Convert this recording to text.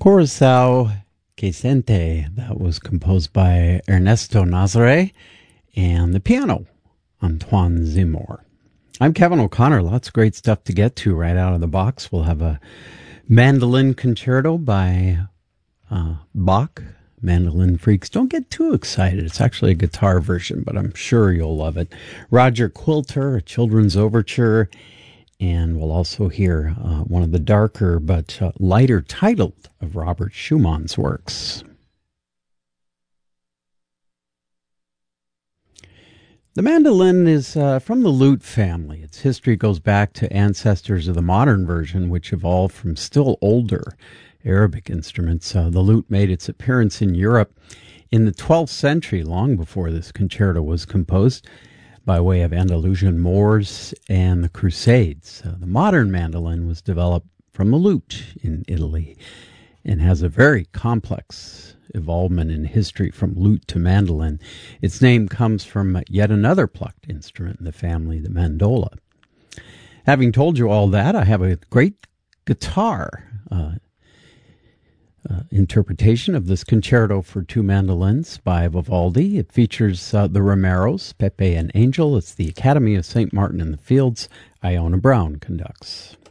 Corazao Quecente, that was composed by Ernesto Nazare, and the piano, Antoine Zimor. I'm Kevin O'Connor. Lots of great stuff to get to right out of the box. We'll have a mandolin concerto by Bach. Mandolin freaks, don't get too excited. It's actually a guitar version, but I'm sure you'll love it. Roger Quilter, a children's overture. And we'll also hear one of the darker but lighter titled of Robert Schumann's works. The mandolin is from the lute family. Its history goes back to ancestors of the modern version, which evolved from still older Arabic instruments. The lute made its appearance in Europe in the 12th century, long before this concerto was composed, by way of Andalusian Moors and the Crusades. The modern mandolin was developed from the lute in Italy and has a very complex evolvement in history from lute to mandolin. Its name comes from yet another plucked instrument in the family, the mandola. Having told you all that, I have a great guitar interpretation of this concerto for two mandolins by Vivaldi. It features the Romeros, Pepe and Angel. It's the Academy of St. Martin in the Fields. Iona Brown conducts.